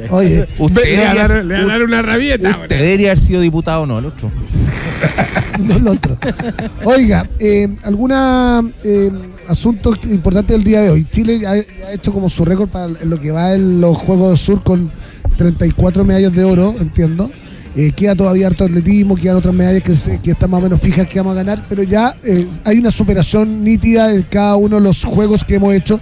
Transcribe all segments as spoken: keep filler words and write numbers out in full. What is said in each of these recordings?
Oye, usted le va a dar, le va a dar una rabieta. Usted debería haber sido diputado, no, el otro. no el otro. Oiga, eh, ¿alguna eh, asunto importante del día de hoy? Chile ha, ha hecho como su récord para lo que va en los Juegos del Sur con treinta y cuatro medallas de oro, entiendo. Eh, queda todavía harto atletismo, quedan otras medallas que, se, que están más o menos fijas que vamos a ganar, pero ya eh, hay una superación nítida en cada uno de los juegos que hemos hecho.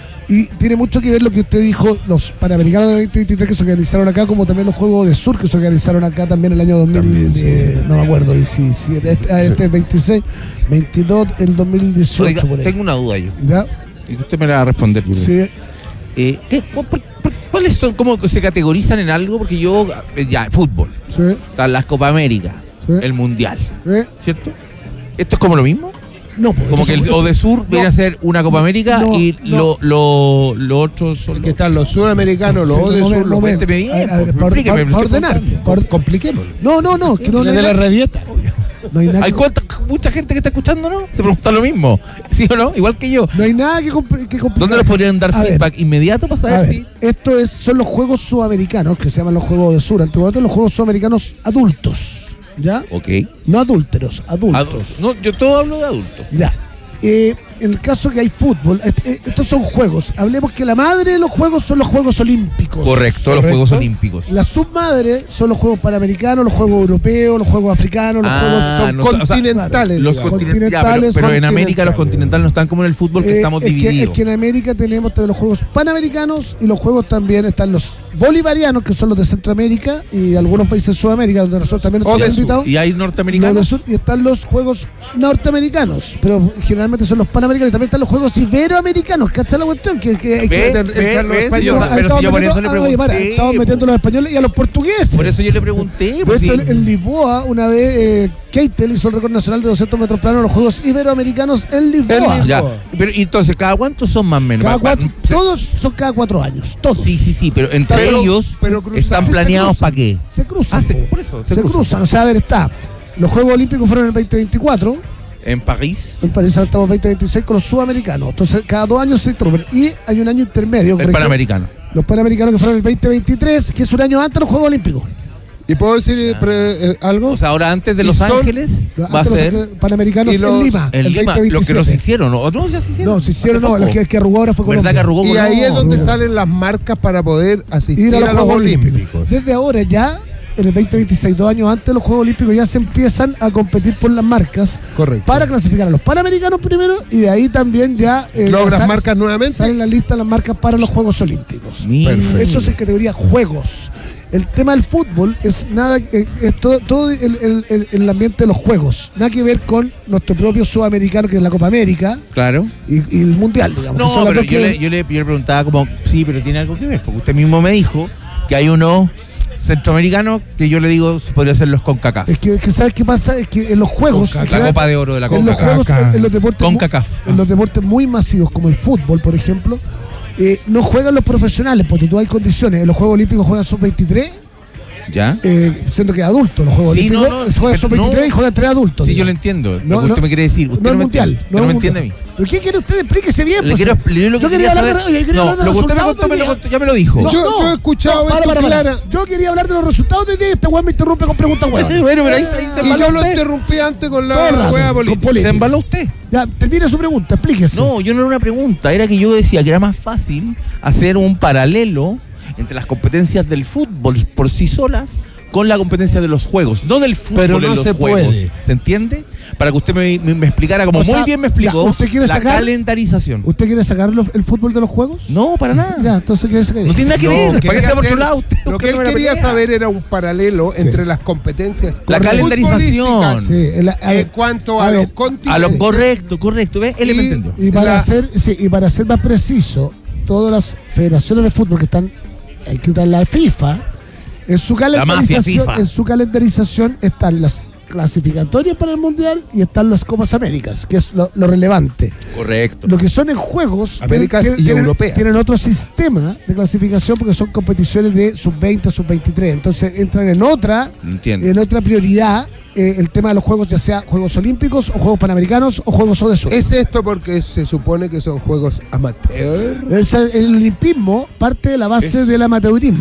Y tiene mucho que ver lo que usted dijo, los Panamericanos de veinte veintitrés que se organizaron acá, como también los Juegos de Sur que se organizaron acá también el año dos mil, también, sí. eh, no me acuerdo, diecisiete, este, este es veintiséis, veintidós, el dos mil dieciocho. Oiga, por ahí. tengo una duda yo. ¿Ya? Y usted me la va a responder. Sí. Eh, ¿qué, por, por, ¿Cuáles son, cómo se categorizan en algo? Porque yo, ya, fútbol, Sí. están las Copa América, Sí. el Mundial, ¿Sí? ¿cierto? ¿Esto es como lo mismo? No, pues, Como que el Odesur no, viene a ser una Copa América no, y no. lo, lo, lo otros son Porque están los sudamericanos, los Sí, Odesur, momento, los momento. Cuénteme bien, A ver, a ver, pues, para, explíqueme, para, me para estoy ordenar. contando. Para- compliquémoslo. No, no, no, que no Le hay de la nada- rabieta. no hay nada Hay que- cuánta, mucha gente que está escuchando, ¿no? Se pregunta lo mismo, ¿sí o no? Igual que yo. no hay nada que, compl- que complicar. ¿Dónde les podrían dar A ver, feedback inmediato para A saber ver, si? esto es, son los Juegos Sudamericanos, que se llaman los Juegos de Sur. Antiguamente los Juegos Sudamericanos adultos, ¿ya? Ok. No adúlteros, adultos. Adultos. No, yo todo hablo de adultos. Ya. Eh, en el caso que hay fútbol, est- eh, estos son juegos. Hablemos que la madre de los juegos son los Juegos Olímpicos. Correcto, los Juegos Olímpicos. La submadre son los Juegos Panamericanos, los Juegos Europeos, los Juegos Africanos, los Ah, Juegos son no, o sea, continentales. Los digamos. continentales, ya, pero, pero en América los continentales no están como en el fútbol, que Eh, estamos es que, divididos. es que en América tenemos también los Juegos Panamericanos y los Juegos también están los bolivarianos, que son los de Centroamérica y algunos países de Sudamérica, donde nosotros también O estamos de sur. invitados. Y hay Los de norteamericanos. sur, y están los Juegos norteamericanos, pero generalmente son los panamericanos, y también están los Juegos iberoamericanos, ¿cachai la cuestión? Que, que, Ve, que ve, entran- ve, entran los ve, españoles. si yo- Ah, pero estamos si yo por metiendo- eso le ah, oye, para, pregunté, estamos po. metiendo a los españoles y a los portugueses. Por eso yo le pregunté. De Pues, hecho, sí. en, en Lisboa, una vez, eh, Keitel hizo el récord nacional de doscientos metros planos en los Juegos Iberoamericanos en Lisboa. En Ya. Pero y entonces, ¿cada cuántos son más o menos? Cada Va- cuatro, va- se- todos son cada cuatro años, todos. Sí, sí, sí, pero entre Pero- ellos pero cruzan- están Se planeados cruzan, para qué. Se cruzan. Ah, se- po. por eso, se, se cruzan. cruzan. O sea, a ver, está. Los Juegos Olímpicos fueron en el veinte veinticuatro. En París. En París ahora estamos veinte veintiséis con los sudamericanos. Entonces, cada dos años se interrumpen. Y hay un año intermedio. por El ejemplo, Panamericano. Los Panamericanos que fueron en el veinte veintitrés, que es un año antes de los Juegos Olímpicos. ¿Y puedo decir eh, pre- eh, algo? O sea, ahora antes de Y Los son- Ángeles va a Antes ser los Panamericanos y los- en Lima. en el Lima, veinte lo que nos veintisiete. hicieron. ¿O no? Ya se hicieron. No, se hicieron, Hace no. poco. El que, el que arrugó ahora fue ¿Verdad Colombia. que arrugó? y ahí No, es donde no. salen las marcas para poder asistir Ir a, a los Juegos Olímpicos. Desde ahora ya, en el veinte veintiséis, dos años antes de los Juegos Olímpicos, ya se empiezan a competir por las marcas. Correcto. Para clasificar a los Panamericanos primero y de ahí también ya eh, ¿Logras sal- marcas nuevamente? Salen la lista las marcas para los Juegos Olímpicos. Mira. Perfecto. Eso es en categoría juegos. El tema del fútbol es nada, eh, es todo, todo el, el- el- el ambiente de los juegos. Nada que ver con nuestro propio sudamericano, que es la Copa América Claro. y, y el Mundial, digamos. que son No, las pero dos yo que- le, yo, le, yo le preguntaba como, sí, pero tiene algo que ver, porque usted mismo me dijo que hay unos centroamericanos que yo le digo podría ser los CONCACAF. Es que, es que ¿sabes qué pasa? Es que en los juegos... CONCACAF. en La general, Copa de Oro de la en los CONCACAF. juegos, en los deportes, mu- CONCACAF. en los deportes muy masivos como el fútbol, por ejemplo, eh, no juegan los profesionales porque tú hay condiciones. En los Juegos Olímpicos juegan sub veintitrés, ¿Ya? eh, siendo que adultos. Los Juegos Sí, no, Olímpicos no, juegan pero sub veintitrés no. y juegan tres adultos. Sí, yo lo digamos. entiendo. No, lo que no, usted me quiere decir. Usted no no, es me mundial. entiende. No, No, es me mundial. entiende a mí. ¿Pero qué quiere usted? Explíquese bien. Le pues. quiero, yo lo que Yo quería hablar de- saber- oye, yo quería no, hablar de lo que los usted me resultados contó me de lo día. contó, ya me lo dijo. Yo- yo he escuchado para, esto, para, para. Clara. Yo quería hablar de los resultados de hoy día y este weón me interrumpe con preguntas weón. Bueno, pero ahí, ahí se Y embaló yo lo usted. interrumpí antes con Todo el la rato, hueá con política. política. Se embaló usted. Ya, termine su pregunta, explíquese. No, yo no era una pregunta, era que yo decía que era más fácil hacer un paralelo entre las competencias del fútbol por sí solas con la competencia de los juegos, no del fútbol Pero no en los se juegos. puede. ¿Se entiende? Para que usted me, me- me explicara, como O sea, muy bien me explicó, ya, ¿usted quiere la sacar- calendarización. ¿Usted quiere sacar los- el fútbol de los juegos? No, para nada. Ya, entonces ¿qué es No tiene nada que No, ver. ¿Para qué quería sea por otro hacer- lado? Usted Lo que él buscando una quería pelea. saber era un paralelo entre las competencias La calendarización. futbolísticas Sí, el- a en ver, cuanto a a, ver, los A continentes. lo correcto, correcto. ¿Ves? Él Y- me entendió. Y para, La- ser, sí, y para ser más preciso, todas las federaciones de fútbol que están inscritas en la FIFA, en su mafia calendarización, FIFA. en su calendarización están las clasificatorias para el Mundial y están las Copas Américas, que es lo, lo relevante. Correcto. Lo que son en juegos Américas y europeas. tienen otro sistema de clasificación porque son competiciones de sub veinte o sub veintitrés. Entonces entran en otra, Entiendo. en otra prioridad eh, el tema de los juegos, ya sea Juegos Olímpicos o Juegos Panamericanos o Juegos de Sur. Es esto porque se supone que son juegos amateur. El, el olimpismo parte de la base Es- del amateurismo.